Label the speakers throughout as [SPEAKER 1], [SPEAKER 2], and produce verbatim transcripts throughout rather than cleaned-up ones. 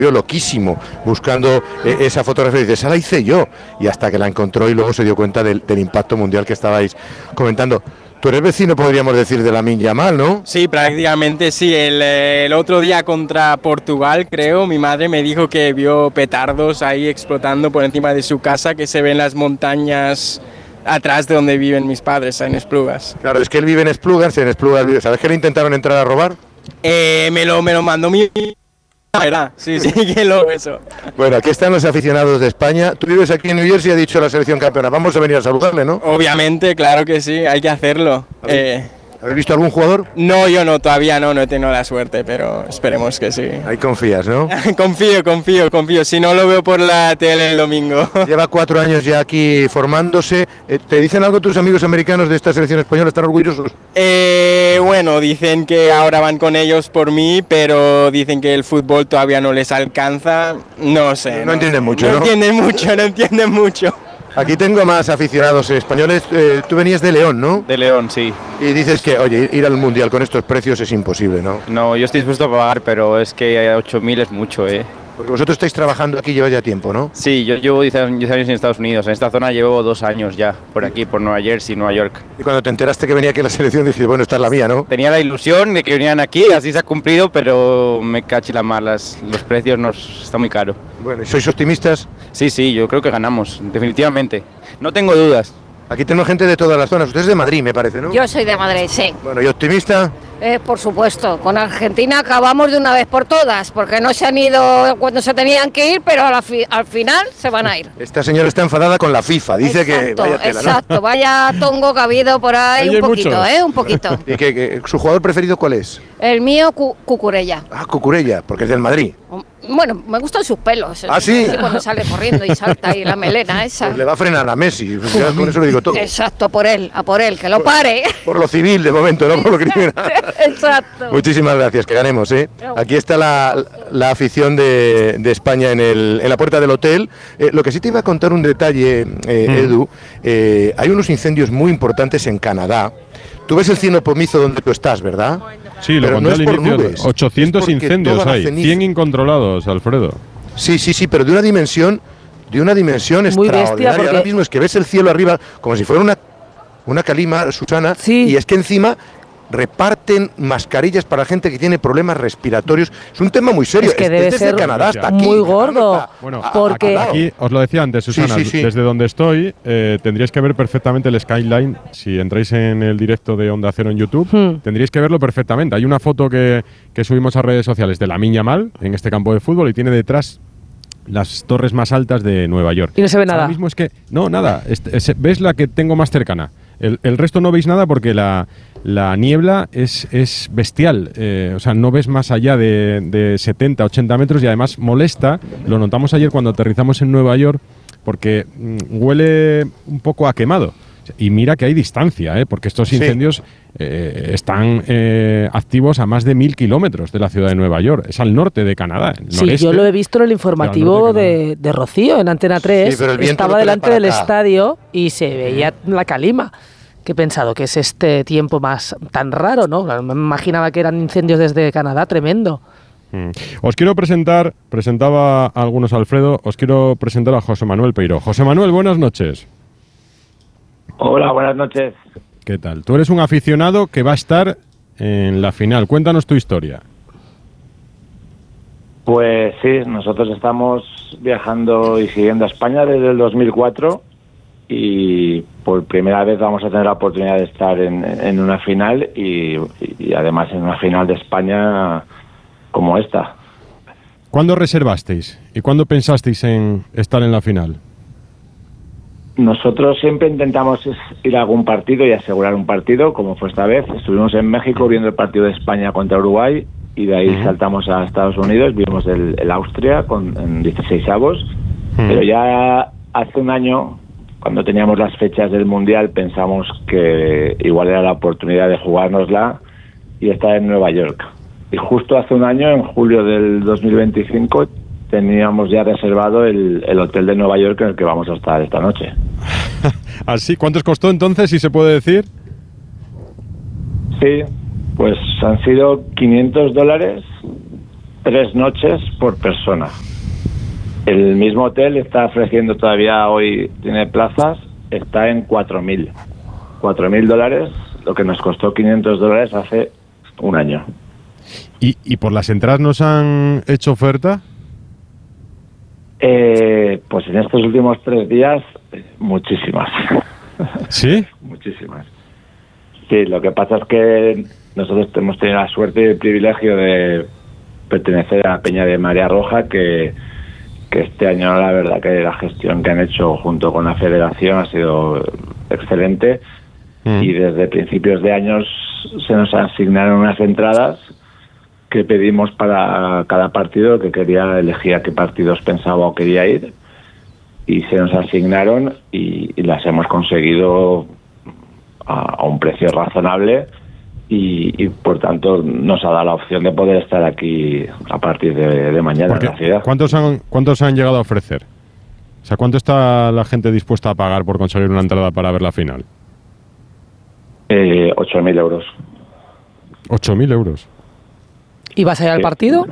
[SPEAKER 1] loquísimo buscando eh, esa fotografía y dice, esa la hice yo, y hasta que la encontró y luego se dio cuenta del, del impacto mundial que estabais comentando. Tú eres vecino, podríamos decir, de Lamine Yamal, ¿no?
[SPEAKER 2] Sí, prácticamente sí. El, el otro día contra Portugal, creo, mi madre me dijo que vio petardos ahí explotando por encima de su casa, que se ven las montañas atrás de donde viven mis padres, en Esplugas.
[SPEAKER 1] Claro, es que él vive en Esplugas, en Esplugas vive. ¿Sabes que le intentaron entrar a robar?
[SPEAKER 2] Eh, me, lo, me lo mandó mi... ¿Verdad? Sí, sí, que lo eso.
[SPEAKER 1] Bueno, aquí están los aficionados de España. Tú vives aquí en New Jersey y ha dicho la selección campeona. Vamos a venir a saludarle, ¿no?
[SPEAKER 2] Obviamente, claro que sí, hay que hacerlo. Eh,
[SPEAKER 1] ¿Habéis visto algún jugador?
[SPEAKER 2] No, yo no, todavía no, no he tenido la suerte, pero esperemos que sí.
[SPEAKER 1] Ahí confías, ¿no?
[SPEAKER 2] confío, confío, confío. Si no, lo veo por la tele el domingo.
[SPEAKER 1] Lleva cuatro años ya aquí formándose. ¿Te dicen algo tus amigos americanos de esta selección española? ¿Están orgullosos?
[SPEAKER 2] Eh, bueno, dicen que ahora van con ellos por mí, pero dicen que el fútbol todavía no les alcanza. No sé.
[SPEAKER 1] No,
[SPEAKER 2] no
[SPEAKER 1] entienden mucho, ¿no?
[SPEAKER 2] No entienden mucho, no entienden mucho.
[SPEAKER 1] Aquí tengo más aficionados españoles. Eh, tú venías de León, ¿no?
[SPEAKER 3] De León, sí.
[SPEAKER 1] Y dices que, oye, ir al Mundial con estos precios es imposible, ¿no?
[SPEAKER 3] No, yo estoy dispuesto a pagar, pero es que ocho mil es mucho, ¿eh?
[SPEAKER 1] Porque vosotros estáis trabajando aquí, lleva ya tiempo, ¿no?
[SPEAKER 3] Sí, yo llevo diez años en Estados Unidos. En esta zona llevo dos años ya, por aquí, por Nueva Jersey, Nueva York.
[SPEAKER 1] Y cuando te enteraste que venía aquí la selección, dijiste, bueno, esta es la mía, ¿no?
[SPEAKER 3] Tenía la ilusión de que venían aquí, así se ha cumplido, pero me cachi las malas. Los precios nos están muy caros.
[SPEAKER 1] Bueno, ¿y sois optimistas?
[SPEAKER 3] Sí, sí, yo creo que ganamos, definitivamente. No tengo dudas.
[SPEAKER 1] Aquí tenemos gente de todas las zonas. Usted es de Madrid, me parece, ¿no?
[SPEAKER 4] Yo soy de Madrid, sí.
[SPEAKER 1] Bueno, ¿y optimista?
[SPEAKER 4] Eh, por supuesto, con Argentina acabamos de una vez por todas, porque no se han ido cuando se tenían que ir, pero a la fi- al final se van a ir.
[SPEAKER 1] Esta señora está enfadada con la FIFA, dice
[SPEAKER 4] exacto,
[SPEAKER 1] que vaya tela, ¿no?
[SPEAKER 4] Exacto, vaya tongo que ha habido por ahí,
[SPEAKER 1] Ahí
[SPEAKER 4] un
[SPEAKER 1] hay
[SPEAKER 4] poquito,
[SPEAKER 1] muchos.
[SPEAKER 4] ¿eh? Un poquito.
[SPEAKER 1] ¿Y que, que, su jugador preferido cuál es?
[SPEAKER 4] El mío, Cu- Cucurella.
[SPEAKER 1] Ah, Cucurella, porque es del Madrid.
[SPEAKER 4] Bueno, me gustan sus pelos.
[SPEAKER 1] ¿Ah, sí?
[SPEAKER 4] Cuando sale corriendo y salta ahí la melena esa.
[SPEAKER 1] Pues le va a frenar a Messi, ya con eso lo digo todo.
[SPEAKER 4] Exacto, por él, a por él, que lo pare.
[SPEAKER 1] Por lo civil, de momento, no por lo criminal.
[SPEAKER 4] Exacto.
[SPEAKER 1] Muchísimas gracias, que ganemos, ¿eh? Aquí está la, la afición de, de España en, el, en la puerta del hotel. Eh, lo que sí te iba a contar un detalle, eh,
[SPEAKER 5] Mm.
[SPEAKER 1] Edu, eh, hay unos incendios muy importantes en Canadá. Tú ves el cielo pomizo donde tú estás, ¿verdad?
[SPEAKER 5] Sí, lo
[SPEAKER 1] Pero
[SPEAKER 5] conté
[SPEAKER 1] no es
[SPEAKER 5] al
[SPEAKER 1] por
[SPEAKER 5] inicio.
[SPEAKER 1] nubes,
[SPEAKER 5] ochocientos
[SPEAKER 1] es porque
[SPEAKER 5] incendios
[SPEAKER 1] toda la
[SPEAKER 5] hay,
[SPEAKER 1] ceniza-
[SPEAKER 5] cien incontrolados, Alfredo.
[SPEAKER 1] Sí, sí, sí, pero de una dimensión, de una dimensión
[SPEAKER 5] Muy bestia,
[SPEAKER 1] extraordinaria.
[SPEAKER 5] porque-
[SPEAKER 1] Ahora mismo es que ves el cielo arriba como si fuera una, una calima, Susana, y es que encima reparten mascarillas para gente que tiene problemas respiratorios. Es un tema muy serio.
[SPEAKER 6] Es que
[SPEAKER 1] Es-
[SPEAKER 6] debe
[SPEAKER 1] desde
[SPEAKER 6] ser
[SPEAKER 1] Canadá hasta aquí.
[SPEAKER 6] muy gordo,
[SPEAKER 5] Bueno,
[SPEAKER 6] porque
[SPEAKER 5] aquí os lo decía antes, Susana,
[SPEAKER 1] Sí, sí, sí.
[SPEAKER 5] desde donde estoy eh, tendríais que ver perfectamente el skyline. Si entráis en el directo de Onda Cero en YouTube,
[SPEAKER 6] Hmm.
[SPEAKER 5] tendríais que verlo perfectamente. Hay una foto que, que subimos a redes sociales de Lamine Yamal en este campo de fútbol y tiene detrás las torres más altas de Nueva York.
[SPEAKER 6] Y no se ve
[SPEAKER 5] Ahora
[SPEAKER 6] nada.
[SPEAKER 5] mismo es que, no, nada, es- es- ves la que tengo más cercana. El, el resto no veis nada porque la, la niebla es, es bestial. Eh, o sea, no ves más allá de, de setenta, ochenta metros y además molesta. Lo notamos ayer cuando aterrizamos en Nueva York porque mm, huele un poco a quemado. Y mira que hay distancia, ¿eh? Porque estos
[SPEAKER 1] Sí.
[SPEAKER 5] incendios eh, están eh, activos a más de mil kilómetros de la ciudad de Nueva York. Es al norte de Canadá. el
[SPEAKER 6] sí,
[SPEAKER 5] noreste.
[SPEAKER 6] yo lo he visto en el informativo de, de Rocío, en Antena tres.
[SPEAKER 1] Sí, pero el viento
[SPEAKER 6] Estaba
[SPEAKER 1] lo trae
[SPEAKER 6] delante
[SPEAKER 1] para
[SPEAKER 6] del
[SPEAKER 1] acá.
[SPEAKER 6] estadio y se veía la calima. Que he pensado que es este tiempo más tan raro, ¿no? Me imaginaba que eran incendios desde Canadá, tremendo.
[SPEAKER 5] Mm. Os quiero presentar, presentaba a algunos Alfredo, os quiero presentar a José Manuel Peiró. José Manuel, buenas noches.
[SPEAKER 7] Hola, buenas noches.
[SPEAKER 5] ¿Qué tal? Tú eres un aficionado que va a estar en la final. Cuéntanos tu historia.
[SPEAKER 7] Pues sí, nosotros estamos viajando y siguiendo a España desde el dos mil cuatro y por primera vez vamos a tener la oportunidad de estar en, en una final y, y además en una final de España como esta.
[SPEAKER 5] ¿Cuándo reservasteis y cuándo pensasteis en estar en la final?
[SPEAKER 7] Nosotros siempre intentamos es- ir a algún partido y asegurar un partido, como fue esta vez. Estuvimos en México viendo el partido de España contra Uruguay y de ahí saltamos a Estados Unidos, vimos el, el Austria con, en dieciseisavos, pero ya hace un año, cuando teníamos las fechas del Mundial, pensamos que igual era la oportunidad de jugárnosla y estar en Nueva York. Y justo hace un año, en julio del dos mil veinticinco, teníamos ya reservado el, el hotel de Nueva York en el que vamos a estar esta noche.
[SPEAKER 5] Así, ¿cuánto os costó entonces, si se puede decir?
[SPEAKER 7] Sí, pues han sido quinientos dólares tres noches por persona. El mismo hotel está ofreciendo todavía hoy, tiene plazas, está en cuatro mil. cuatro mil dólares, lo que nos costó quinientos dólares hace un año.
[SPEAKER 5] ¿Y, y por las entradas nos han hecho oferta?
[SPEAKER 7] Eh, pues en estos últimos tres días, muchísimas.
[SPEAKER 5] ¿Sí?
[SPEAKER 7] Muchísimas. Sí, lo que pasa es que nosotros hemos tenido la suerte y el privilegio de pertenecer a la Peña de Marea Roja, que, que este año la verdad que la gestión que han hecho junto con la federación ha sido excelente. Mm. Y desde principios de años se nos asignaron unas entradas que pedimos para cada partido, que quería elegir a qué partidos pensaba o quería ir, y se nos asignaron y, y las hemos conseguido a, a un precio razonable y, y por tanto nos ha dado la opción de poder estar aquí a partir de, de mañana en la ciudad.
[SPEAKER 5] ¿Cuántos han, ¿Cuántos han llegado a ofrecer? O sea, ¿cuánto está la gente dispuesta a pagar por conseguir una entrada para ver la final?
[SPEAKER 7] Eh, ocho mil euros.
[SPEAKER 5] ¿Ocho mil euros?
[SPEAKER 6] ¿Y vas a ir al partido?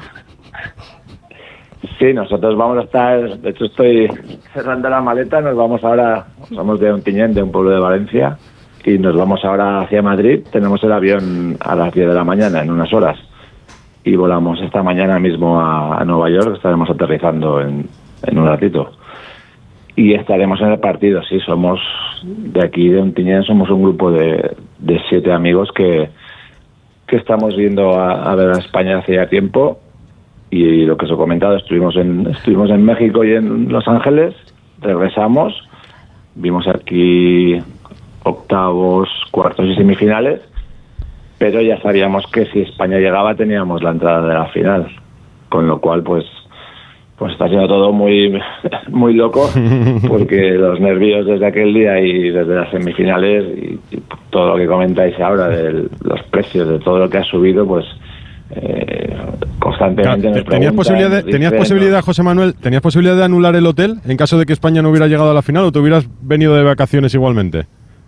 [SPEAKER 7] Sí, nosotros vamos a estar, de hecho estoy cerrando la maleta, nos vamos ahora, somos de Ontinyent, de un pueblo de Valencia, y nos vamos ahora hacia Madrid, tenemos el avión a las diez de la mañana, en unas horas, y volamos esta mañana mismo a, a Nueva York, estaremos aterrizando en, en un ratito. Y estaremos en el partido, sí, somos de aquí, de Ontinyent, somos un grupo de, de siete amigos que... que estamos viendo a, a ver a España hace ya tiempo, y lo que os he comentado, estuvimos en estuvimos en México y en Los Ángeles, regresamos, vimos aquí octavos, cuartos y semifinales, pero ya sabíamos que si España llegaba teníamos la entrada de la final, con lo cual pues pues está siendo todo muy muy loco, porque los nervios desde aquel día y desde las semifinales y, y todo lo que comentáis ahora de los precios, de todo lo que ha subido, pues eh, constantemente nos
[SPEAKER 5] ¿Tenías posibilidad, de, ¿tenías posibilidad, José Manuel, tenías posibilidad de anular el hotel en caso de que España no hubiera llegado a la final, o te hubieras venido de vacaciones igualmente?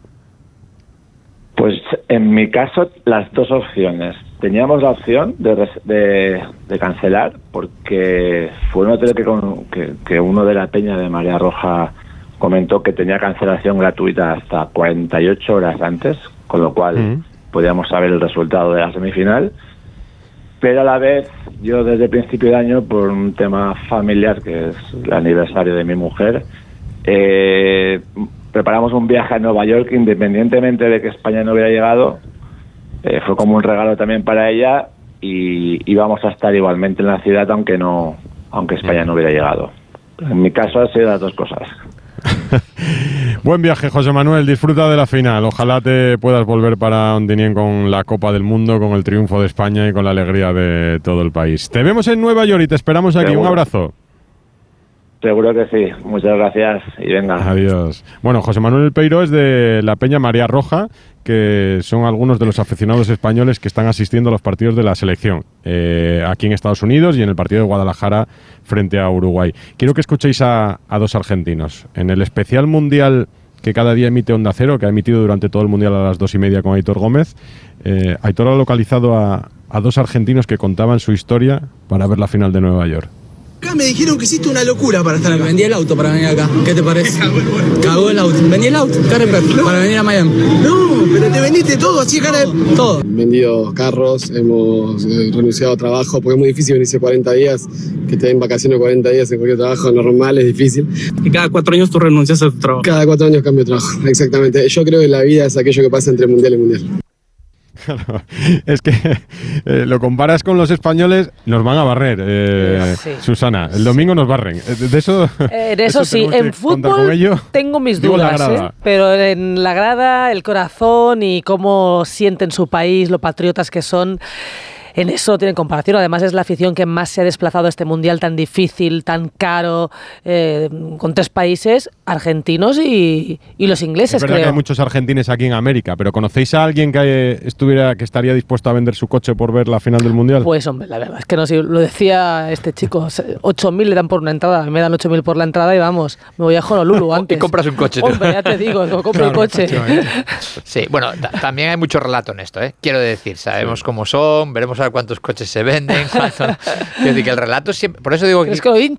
[SPEAKER 7] Pues en mi caso, las dos opciones. Teníamos la opción de, de, de cancelar, porque fue un hotel que, que, que uno de la Peña de Marea Roja comentó que tenía cancelación gratuita hasta cuarenta y ocho horas antes, con lo cual uh-huh. podíamos saber el resultado de la semifinal. Pero a la vez, yo desde el principio de año, por un tema familiar, que es el aniversario de mi mujer, eh, preparamos un viaje a Nueva York, independientemente de que España no hubiera llegado. Eh, fue como un regalo también para ella, y íbamos a estar igualmente en la ciudad aunque no aunque España no hubiera llegado. En mi caso han sido las dos cosas.
[SPEAKER 5] Buen viaje, José Manuel, disfruta de la final. Ojalá te puedas volver para Ontinyent con la Copa del Mundo, con el triunfo de España y con la alegría de todo el país. Te vemos en Nueva York y te esperamos aquí. Seguro. Un abrazo.
[SPEAKER 7] Seguro que sí. Muchas gracias y venga.
[SPEAKER 5] Adiós. Bueno, José Manuel Peiro es de la Peña Marea Roja, que son algunos de los aficionados españoles que están asistiendo a los partidos de la selección, eh, aquí en Estados Unidos y en el partido de Guadalajara frente a Uruguay. Quiero que escuchéis a, a dos argentinos. En el especial mundial que cada día emite Onda Cero, que ha emitido durante todo el mundial a las dos y media con Aitor Gómez, eh, Aitor ha localizado a, a dos argentinos que contaban su historia para ver la final de Nueva York.
[SPEAKER 8] Acá me dijeron que hiciste una locura para estar acá. Vendí el auto para venir acá. ¿Qué te parece? Cagó el auto. Vendí el auto, Carreper, para venir a Miami. No, pero te vendiste todo así, cara. Todo.
[SPEAKER 9] Vendido carros, hemos eh, renunciado a trabajo, porque es muy difícil venirse cuarenta días, que te den vacaciones cuarenta días en cualquier trabajo normal, es difícil.
[SPEAKER 8] Y cada cuatro años tú renuncias a tu trabajo.
[SPEAKER 9] Cada cuatro años cambio de trabajo, exactamente. Yo creo que la vida es aquello que pasa entre mundial y mundial.
[SPEAKER 5] Claro, es que eh, lo comparas con los españoles, nos van a barrer, eh, sí. Susana, el domingo nos barren. De eso,
[SPEAKER 6] eh, de eso, eso sí, en fútbol tengo mis dudas, ¿eh? Pero en la grada, el corazón y cómo sienten su país, lo patriotas que son, en eso tienen comparación. Además es la afición que más se ha desplazado a este mundial tan difícil, tan caro, eh, con tres países. argentinos y, y los ingleses,
[SPEAKER 5] es verdad
[SPEAKER 6] creo.
[SPEAKER 5] Que hay muchos argentines aquí en América, pero ¿conocéis a alguien que estuviera, que estaría dispuesto a vender su coche por ver la final del Mundial?
[SPEAKER 6] Pues hombre, la verdad es que no sé, lo decía este chico, ocho mil le dan por una entrada, me dan ocho mil por la entrada y vamos, me voy a Honolulu antes.
[SPEAKER 10] Y compras un coche.
[SPEAKER 6] Hombre, ya te digo, no compro el coche.
[SPEAKER 10] Sí, bueno, también hay mucho relato en esto, ¿eh? Quiero decir, sabemos sí. cómo son, veremos a ver cuántos coches se venden. Cuánto... Quiero decir que el relato siempre, por eso digo que...
[SPEAKER 6] Es que lo hincha.